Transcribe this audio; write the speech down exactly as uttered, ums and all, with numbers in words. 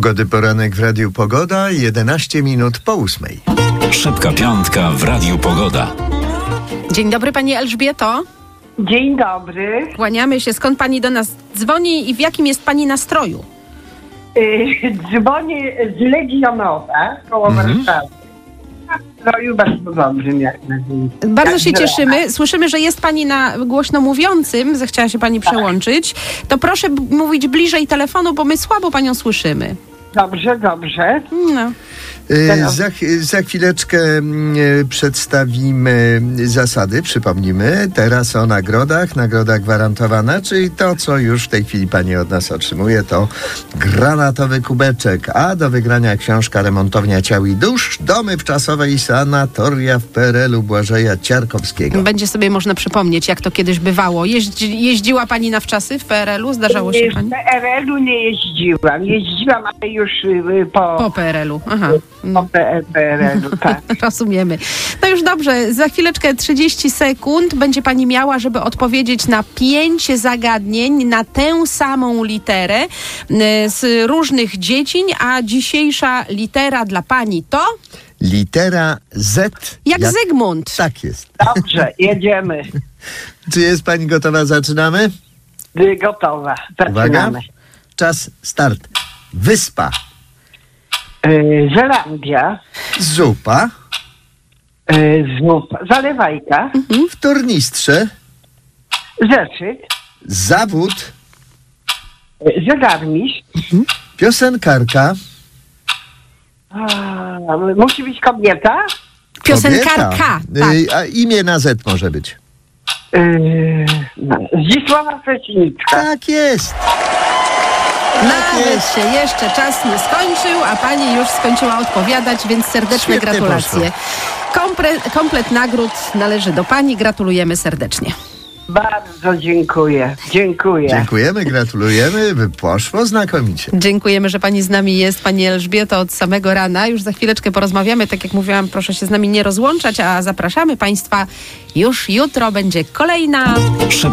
Pogody poranek w Radiu Pogoda, jedenaście minut po ósmej. Szybka piątka w Radiu Pogoda. Dzień dobry, pani Elżbieto. Dzień dobry. Kłaniamy się. Skąd pani do nas dzwoni i w jakim jest pani nastroju? Yy, dzwonię z Legionowa koło Mhm. Warszawy. Nastroju bardzo dobrym jak na dzień. Bardzo Jak się z cieszymy. Słyszymy, że jest pani na głośno mówiącym. Zechciała się pani przełączyć. To proszę b- mówić bliżej telefonu, bo my słabo panią słyszymy. Dobrze, dobrze. No. E, Za, za chwileczkę mm, e, przedstawimy zasady, przypomnimy. Teraz o nagrodach, nagroda gwarantowana, czyli to, co już w tej chwili pani od nas otrzymuje, to granatowy kubeczek, a do wygrania książka Remontownia Ciał i Dusz, domy wczasowe i sanatoria w P R L-u Błażeja Ciarkowskiego. Będzie sobie można przypomnieć, jak to kiedyś bywało. Jeździ, jeździła pani na wczasy w P R L-u? Zdarzało się W pani? P R L-u nie jeździłam. Jeździłam, ale już y, po, Po P R L-u. Aha. po P R L-u, tak. Rozumiemy. No już dobrze, za chwileczkę trzydzieści sekund będzie pani miała, żeby odpowiedzieć na pięć zagadnień na tę samą literę y, z różnych dziedzin, a dzisiejsza litera dla pani to Litera Z. jak, Zygmunt. Tak jest. Dobrze, jedziemy. Czy jest pani gotowa? Zaczynamy? Y, Gotowa. Uwaga. Zaczynamy. Czas, start. Wyspa. Y, Zelandia. Zupa. Y, Zupa. Zalewajka. W tornistrze. Zeszyt. Zawód. y, Zegarmistrz. Piosenkarka. A, musi być kobieta? Piosenkarka. Kobieta. Tak. Y, a imię na Z może być. Yy, no, Zdzisława Przecinicka. Tak jest. Nawet się jeszcze czas nie skończył, a pani już skończyła odpowiadać, więc serdeczne Świetnie gratulacje. Kompre, komplet nagród należy do pani. Gratulujemy serdecznie. Bardzo dziękuję. Dziękuję. Dziękujemy, gratulujemy. Poszło znakomicie. Dziękujemy, że pani z nami jest, pani Elżbieto, od samego rana. Już za chwileczkę porozmawiamy. Tak jak mówiłam, proszę się z nami nie rozłączać, a zapraszamy państwa. Już jutro będzie kolejna...